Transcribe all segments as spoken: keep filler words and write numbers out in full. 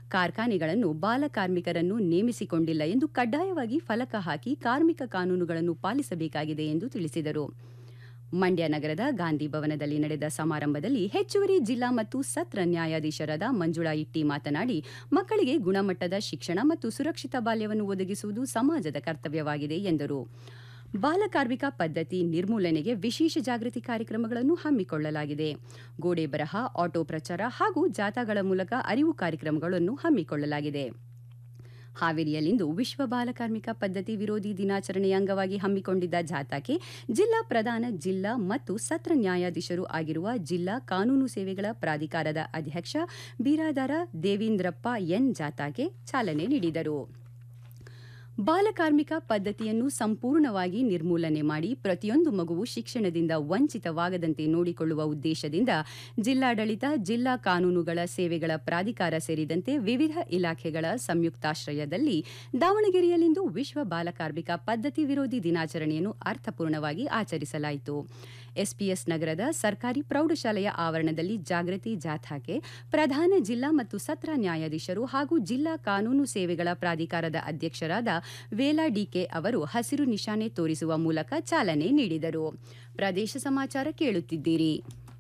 ಕಾರ್ಖಾನೆಗಳನ್ನು ಬಾಲ ಕಾರ್ಮಿಕರನ್ನು ನೇಮಿಸಿಕೊಂಡಿಲ್ಲ ಎಂದು ಕಡ್ಡಾಯವಾಗಿ ಫಲಕ ಹಾಕಿ ಕಾರ್ಮಿಕ ಕಾನೂನುಗಳನ್ನು ಪಾಲಿಸಬೇಕಾಗಿದೆ ಎಂದು ತಿಳಿಸಿದರು. ಮಂಡ್ಯ ನಗರದ ಗಾಂಧಿ ಭವನದಲ್ಲಿ ನಡೆದ ಸಮಾರಂಭದಲ್ಲಿ ಹೆಚ್ಚುವರಿ ಜಿಲ್ಲಾ ಮತ್ತು ಸತ್ರ ನ್ಯಾಯಾಧೀಶರಾದ ಮಂಜುಳಾ ಇಟ್ಟಿ ಮಾತನಾಡಿ, ಮಕ್ಕಳಿಗೆ ಗುಣಮಟ್ಟದ ಶಿಕ್ಷಣ ಮತ್ತು ಸುರಕ್ಷಿತ ಬಾಲ್ಯವನ್ನು ಒದಗಿಸುವುದು ಸಮಾಜದ ಕರ್ತವ್ಯವಾಗಿದೆ ಎಂದರು. ಬಾಲಕಾರ್ಮಿಕ ಪದ್ಧತಿ ನಿರ್ಮೂಲನೆಗೆ ವಿಶೇಷ ಜಾಗೃತಿ ಕಾರ್ಯಕ್ರಮಗಳನ್ನು ಹಮ್ಮಿಕೊಳ್ಳಲಾಗಿದೆ. ಗೋಡೆ ಬರಹ, ಆಟೋ ಪ್ರಚಾರ ಹಾಗೂ ಜಾಥಾಗಳ ಮೂಲಕ ಅರಿವು ಕಾರ್ಯಕ್ರಮಗಳನ್ನು ಹಮ್ಮಿಕೊಳ್ಳಲಾಗಿದೆ. ಹಾವೇರಿಯಲ್ಲಿಂದು ವಿಶ್ವ ಬಾಲಕಾರ್ಮಿಕ ಪದ್ಧತಿ ವಿರೋಧಿ ದಿನಾಚರಣೆಯ ಅಂಗವಾಗಿ ಹಮ್ಮಿಕೊಂಡಿದ್ದ ಜಾಥಾಕ್ಕೆ ಜಿಲ್ಲಾ ಪ್ರಧಾನ ಜಿಲ್ಲಾ ಮತ್ತು ಸತ್ರ ನ್ಯಾಯಾಧೀಶರು ಆಗಿರುವ ಜಿಲ್ಲಾ ಕಾನೂನು ಸೇವೆಗಳ ಪ್ರಾಧಿಕಾರದ ಅಧ್ಯಕ್ಷ ಬಿರಾದಾರ ದೇವೀಂದ್ರಪ್ಪ ಎನ್ ಜಾಥಾಕ್ಕೆ ಚಾಲನೆ ನೀಡಿದರು. ಬಾಲಕಾರ್ಮಿಕ ಪದ್ಧತಿಯನ್ನು ಸಂಪೂರ್ಣವಾಗಿ ನಿರ್ಮೂಲನೆ ಮಾಡಿ ಪ್ರತಿಯೊಂದು ಮಗುವು ಶಿಕ್ಷಣದಿಂದ ವಂಚಿತವಾಗದಂತೆ ನೋಡಿಕೊಳ್ಳುವ ಉದ್ದೇಶದಿಂದ ಜಿಲ್ಲಾಡಳಿತ, ಜಿಲ್ಲಾ ಕಾನೂನುಗಳ ಸೇವೆಗಳ ಪ್ರಾಧಿಕಾರ ಸೇರಿದಂತೆ ವಿವಿಧ ಇಲಾಖೆಗಳ ಸಂಯುಕ್ತಾಶ್ರಯದಲ್ಲಿ ದಾವಣಗೆರೆಯಲ್ಲಿಂದು ವಿಶ್ವ ಬಾಲಕಾರ್ಮಿಕ ಪದ್ಧತಿ ವಿರೋಧಿ ದಿನಾಚರಣೆಯನ್ನು ಅರ್ಥಪೂರ್ಣವಾಗಿ ಆಚರಿಸಲಾಯಿತು. ಎಸ್ಪಿಎಸ್ ನಗರದ ಸರ್ಕಾರಿ ಪ್ರೌಢಶಾಲೆಯ ಆವರಣದಲ್ಲಿ ಜಾಗೃತಿ ಜಾಥಾಕ್ಕೆ ಪ್ರಧಾನ ಜಿಲ್ಲಾ ಮತ್ತು ಸತ್ರ ನ್ಯಾಯಾಧೀಶರು ಹಾಗೂ ಜಿಲ್ಲಾ ಕಾನೂನು ಸೇವೆಗಳ ಪ್ರಾಧಿಕಾರದ ಅಧ್ಯಕ್ಷರಾದ ವೇಲಾ ಡಿಕೆ ಅವರು ಹಸಿರು ನಿಶಾನೆ ತೋರಿಸುವ ಮೂಲಕ ಚಾಲನೆ ನೀಡಿದರು. ಪ್ರದೇಶ ಸಮಾಚಾರ ಕೇಳುತ್ತಿದ್ದೀರಿ.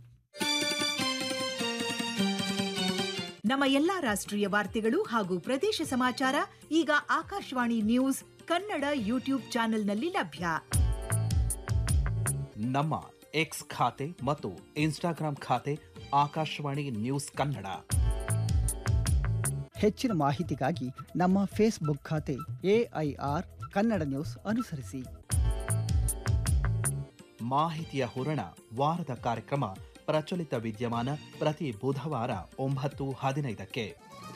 ನಮ್ಮ ಎಲ್ಲಾ ರಾಷ್ಟ್ರೀಯ ವಾರ್ತೆಗಳು ಹಾಗೂ ಪ್ರದೇಶ ಸಮಾಚಾರ ಈಗ ಆಕಾಶವಾಣಿ ನ್ಯೂಸ್ ಕನ್ನಡ ಯೂಟ್ಯೂಬ್ ಚಾನೆಲ್ನಲ್ಲಿ ಲಭ್ಯ. ನಮ್ಮ ಎಕ್ಸ್ ಖಾತೆ ಮತ್ತು ಇನ್ಸ್ಟಾಗ್ರಾಂ ಖಾತೆ ಆಕಾಶವಾಣಿ ನ್ಯೂಸ್ ಕನ್ನಡ. ಹೆಚ್ಚಿನ ಮಾಹಿತಿಗಾಗಿ ನಮ್ಮ ಫೇಸ್ಬುಕ್ ಖಾತೆ ಎಐಆರ್ ಕನ್ನಡ ನ್ಯೂಸ್ ಅನುಸರಿಸಿ. ಮಾಹಿತಿಯ ಹೂರಣ ವಾರದ ಕಾರ್ಯಕ್ರಮ ಪ್ರಚಲಿತ ವಿದ್ಯಮಾನ ಪ್ರತಿ ಬುಧವಾರ ಒಂಬತ್ತು ಹದಿನೈದಕ್ಕೆ.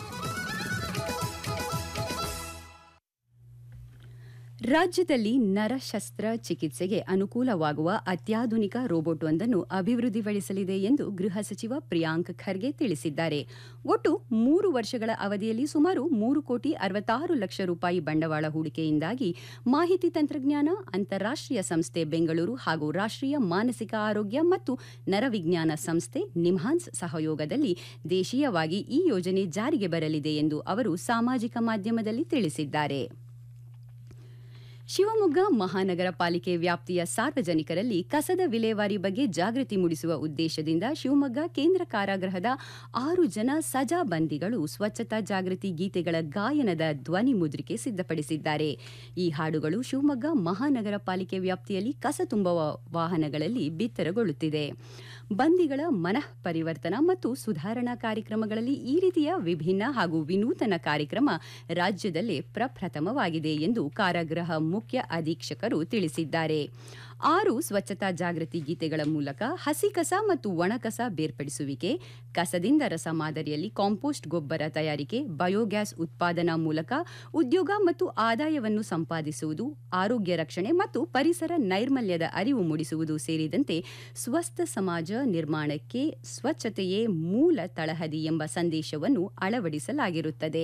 ರಾಜ್ಯದಲ್ಲಿ ನರಶಸ್ತ್ರ ಚಿಕಿತ್ಸೆಗೆ ಅನುಕೂಲವಾಗುವ ಅತ್ಯಾಧುನಿಕ ರೋಬೋಟ್ ಒಂದನ್ನು ಅಭಿವೃದ್ಧಿಪಡಿಸಲಿದೆ ಎಂದು ಗೃಹ ಸಚಿವ ಪ್ರಿಯಾಂಕ್ ಖರ್ಗೆ ತಿಳಿಸಿದ್ದಾರೆ. ಒಟ್ಟು ಮೂರು ವರ್ಷಗಳ ಅವಧಿಯಲ್ಲಿ ಸುಮಾರು ಮೂರು ಕೋಟಿ ಅರವತ್ತಾರು ಲಕ್ಷ ರೂಪಾಯಿ ಬಂಡವಾಳ ಹೂಡಿಕೆಯಿಂದಾಗಿ ಮಾಹಿತಿ ತಂತ್ರಜ್ಞಾನ ಅಂತಾರಾಷ್ಟ್ರೀಯ ಸಂಸ್ಥೆ ಬೆಂಗಳೂರು ಹಾಗೂ ರಾಷ್ಟ್ರೀಯ ಮಾನಸಿಕ ಆರೋಗ್ಯ ಮತ್ತು ನರವಿಜ್ಞಾನ ಸಂಸ್ಥೆ ನಿಮ್ಹಾನ್ಸ್ ಸಹಯೋಗದಲ್ಲಿ ದೇಶೀಯವಾಗಿ ಈ ಯೋಜನೆ ಜಾರಿಗೆ ಬರಲಿದೆ ಎಂದು ಅವರು ಸಾಮಾಜಿಕ ಮಾಧ್ಯಮದಲ್ಲಿ ತಿಳಿಸಿದ್ದಾರೆ. ಶಿವಮೊಗ್ಗ ಮಹಾನಗರ ಪಾಲಿಕೆ ವ್ಯಾಪ್ತಿಯ ಸಾರ್ವಜನಿಕರಲ್ಲಿ ಕಸದ ವಿಲೇವಾರಿ ಬಗ್ಗೆ ಜಾಗೃತಿ ಮೂಡಿಸುವ ಉದ್ದೇಶದಿಂದ ಶಿವಮೊಗ್ಗ ಕೇಂದ್ರ ಕಾರಾಗೃಹದ ಆರು ಜನ ಸಜಾ ಬಂದಿಗಳು ಸ್ವಚ್ಛತಾ ಜಾಗೃತಿ ಗೀತೆಗಳ ಗಾಯನದ ಧ್ವನಿ ಮುದ್ರಿಕೆ ಸಿದ್ಧಪಡಿಸಿದ್ದಾರೆ. ಈ ಹಾಡುಗಳು ಶಿವಮೊಗ್ಗ ಮಹಾನಗರ ಪಾಲಿಕೆ ವ್ಯಾಪ್ತಿಯಲ್ಲಿ ಕಸ ತುಂಬುವ ವಾಹನಗಳಲ್ಲಿ ಬಿತ್ತರಗೊಳ್ಳುತ್ತಿದೆ. ಬಂದಿಗಳ ಮನಃ ಪರಿವರ್ತನಾ ಮತ್ತು ಸುಧಾರಣಾ ಕಾರ್ಯಕ್ರಮಗಳಲ್ಲಿ ಈ ರೀತಿಯ ವಿಭಿನ್ನ ಹಾಗೂ ವಿನೂತನ ಕಾರ್ಯಕ್ರಮ ರಾಜ್ಯದಲ್ಲೇ ಪ್ರಪ್ರಥಮವಾಗಿದೆ ಎಂದು ಕಾರಾಗೃಹ ಮುಖ್ಯ ಅಧೀಕ್ಷಕರು ತಿಳಿಸಿದ್ದಾರೆ. ಆರು ಸ್ವಚ್ಛತಾ ಜಾಗೃತಿ ಗೀತೆಗಳ ಮೂಲಕ ಹಸಿ ಕಸ ಮತ್ತು ಒಣ ಕಸ ಬೇರ್ಪಡಿಸುವಿಕೆ, ಕಸದಿಂದ ರಸ ಮಾದರಿಯಲ್ಲಿ ಕಾಂಪೋಸ್ಟ್ ಗೊಬ್ಬರ ತಯಾರಿಕೆ, ಬಯೋಗ್ಯಾಸ್ ಉತ್ಪಾದನಾ ಮೂಲಕ ಉದ್ಯೋಗ ಮತ್ತು ಆದಾಯವನ್ನು ಸಂಪಾದಿಸುವುದು, ಆರೋಗ್ಯ ರಕ್ಷಣೆ ಮತ್ತು ಪರಿಸರ ನೈರ್ಮಲ್ಯದ ಅರಿವು ಮೂಡಿಸುವುದು ಸೇರಿದಂತೆ ಸ್ವಸ್ಥ ಸಮಾಜ ನಿರ್ಮಾಣಕ್ಕೆ ಸ್ವಚ್ಛತೆಯೇ ಮೂಲ ತಳಹದಿ ಎಂಬ ಸಂದೇಶವನ್ನು ಅಳವಡಿಸಲಾಗಿರುತ್ತದೆ.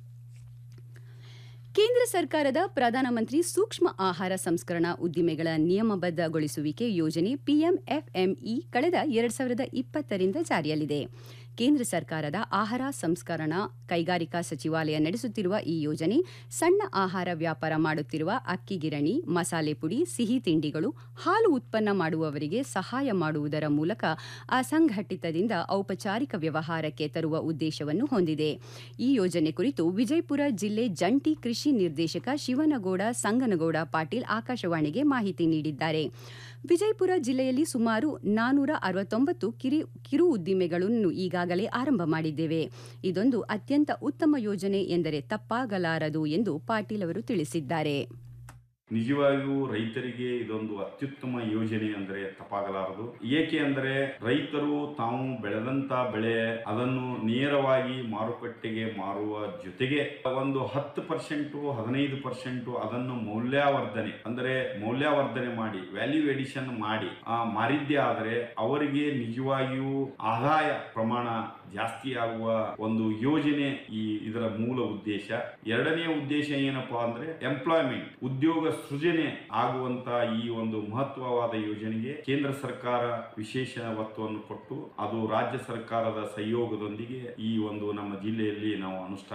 ಕೇಂದ್ರ ಸರ್ಕಾರದ ಪ್ರಧಾನಮಂತ್ರಿ ಸೂಕ್ಷ್ಮ ಆಹಾರ ಸಂಸ್ಕರಣಾ ಉದ್ದಿಮೆಗಳ ನಿಯಮಬದ್ಧಗೊಳಿಸುವಿಕೆ ಯೋಜನೆ ಪಿಎಂಎಫ್ಎಂಇ ಕಳೆದ ಎರಡು ಸಾವಿರದ ಇಪ್ಪತ್ತರಿಂದ ಜಾರಿಯಲ್ಲಿದೆ. ಕೇಂದ್ರ ಸರ್ಕಾರದ ಆಹಾರ ಸಂಸ್ಕರಣಾ ಕೈಗಾರಿಕಾ ಸಚಿವಾಲಯ ನಡೆಸುತ್ತಿರುವ ಈ ಯೋಜನೆ ಸಣ್ಣ ಆಹಾರ ವ್ಯಾಪಾರ ಮಾಡುತ್ತಿರುವ ಅಕ್ಕಿ ಗಿರಣಿ, ಮಸಾಲೆ ಪುಡಿ, ಸಿಹಿ ತಿಂಡಿಗಳು, ಹಾಲು ಉತ್ಪನ್ನ ಮಾಡುವವರಿಗೆ ಸಹಾಯ ಮಾಡುವುದರ ಮೂಲಕ ಅಸಂಘಟಿತದಿಂದ ಔಪಚಾರಿಕ ವ್ಯವಹಾರಕ್ಕೆ ತರುವ ಉದ್ದೇಶವನ್ನು ಹೊಂದಿದೆ. ಈ ಯೋಜನೆ ಕುರಿತು ವಿಜಯಪುರ ಜಿಲ್ಲೆ ಜಂಟಿ ಕೃಷಿ ನಿರ್ದೇಶಕ ಶಿವನಗೌಡ ಸಂಗನಗೌಡ ಪಾಟೀಲ್ ಆಕಾಶವಾಣಿಗೆ ಮಾಹಿತಿ ನೀಡಿದ್ದಾರೆ. ವಿಜಯಪುರ ಜಿಲ್ಲೆಯಲ್ಲಿ ಸುಮಾರು ನಾನೂರ ಅರವತ್ತೊಂಬತ್ತು ಕಿರು ಕಿರು ಉದ್ದಿಮೆಗಳನ್ನು ಈಗಾಗಲೇ ಆರಂಭ ಮಾಡಿದ್ದೇವೆ. ಇದೊಂದು ಅತ್ಯಂತ ಉತ್ತಮ ಯೋಜನೆ ಎಂದರೆ ತಪ್ಪಾಗಲಾರದು ಎಂದು ಪಾಟೀಲ್ ಅವರು ತಿಳಿಸಿದ್ದಾರೆ. ನಿಜವಾಗಿಯೂ ರೈತರಿಗೆ ಇದೊಂದು ಅತ್ಯುತ್ತಮ ಯೋಜನೆ ಅಂದರೆ ತಪ್ಪಾಗಲಾರದು. ಏಕೆ ಅಂದರೆ ರೈತರು ತಾವು ಬೆಳೆದಂತ ಬೆಳೆ ಅದನ್ನು ನೇರವಾಗಿ ಮಾರುಕಟ್ಟೆಗೆ ಮಾರುವ ಜೊತೆಗೆ ಒಂದು ಹತ್ತು ಪರ್ಸೆಂಟು ಹದಿನೈದು ಪರ್ಸೆಂಟು ಅದನ್ನು ಮೌಲ್ಯವರ್ಧನೆ ಅಂದರೆ ಮೌಲ್ಯವರ್ಧನೆ ಮಾಡಿ ವ್ಯಾಲ್ಯೂ ಎಡಿಷನ್ ಮಾಡಿ ಆ ಮಾರಿದ್ದೇ ಆದರೆ ಅವರಿಗೆ ನಿಜವಾಗಿಯೂ ಆದಾಯ ಪ್ರಮಾಣ ಜಾಸ್ತಿ ಆಗುವ ಒಂದು ಯೋಜನೆ ಈ ಇದರ ಮೂಲ ಉದ್ದೇಶ. ಎರಡನೇ ಉದ್ದೇಶ ಏನಪ್ಪಾ ಅಂದ್ರೆ ಎಂಪ್ಲಾಯ್ಮೆಂಟ್ ಉದ್ಯೋಗ ಸೃಜನೆ ಆಗುವಂತ ಈ ಒಂದು ಮಹತ್ವವಾದ ಯೋಜನೆಗೆ ಕೇಂದ್ರ ಸರ್ಕಾರ ವಿಶೇಷ ಒತ್ತನ್ನು ಕೊಟ್ಟು ಅದು ರಾಜ್ಯ ಸರ್ಕಾರದ ಸಹಯೋಗದೊಂದಿಗೆ ಈ ಒಂದು ನಮ್ಮ ಜಿಲ್ಲೆಯಲ್ಲಿ ನಾವು ಅನುಷ್ಠಾನ